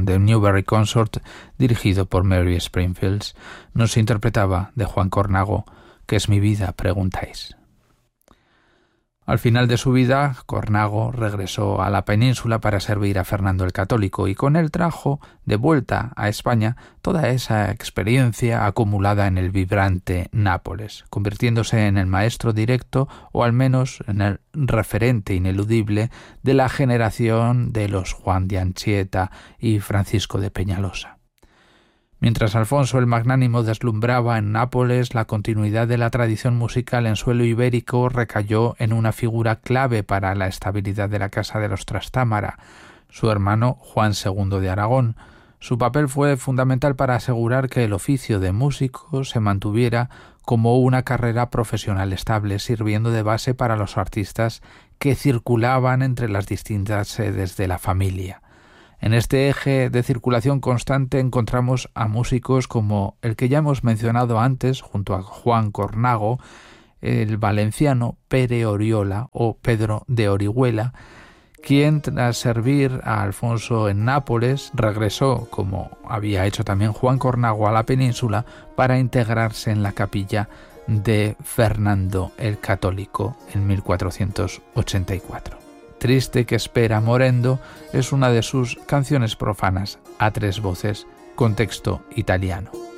con The Newberry Consort, dirigido por Mary Springfield. Nos interpretaba de Juan Cornago, ¿qué es mi vida?, preguntáis. Al final de su vida, Cornago regresó a la península para servir a Fernando el Católico y con él trajo de vuelta a España toda esa experiencia acumulada en el vibrante Nápoles, convirtiéndose en el maestro directo o al menos en el referente ineludible de la generación de los Juan de Anchieta y Francisco de Peñalosa. Mientras Alfonso el Magnánimo deslumbraba en Nápoles, la continuidad de la tradición musical en suelo ibérico recayó en una figura clave para la estabilidad de la Casa de los Trastámara, su hermano Juan II de Aragón. Su papel fue fundamental para asegurar que el oficio de músico se mantuviera como una carrera profesional estable, sirviendo de base para los artistas que circulaban entre las distintas sedes de la familia. En este eje de circulación constante encontramos a músicos como el que ya hemos mencionado antes, junto a Juan Cornago, el valenciano Pere Oriola o Pedro de Orihuela, quien tras servir a Alfonso en Nápoles regresó, como había hecho también Juan Cornago, a la península para integrarse en la capilla de Fernando el Católico en 1484. Triste que espera morendo es una de sus canciones profanas a tres voces con texto italiano.